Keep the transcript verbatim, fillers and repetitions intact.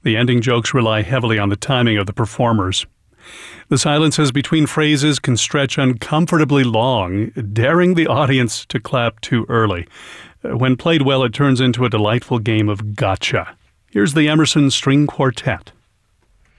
The ending jokes rely heavily on the timing of the performers. The silences between phrases can stretch uncomfortably long, daring the audience to clap too early. When played well, it turns into a delightful game of gotcha. Here's the Emerson String Quartet.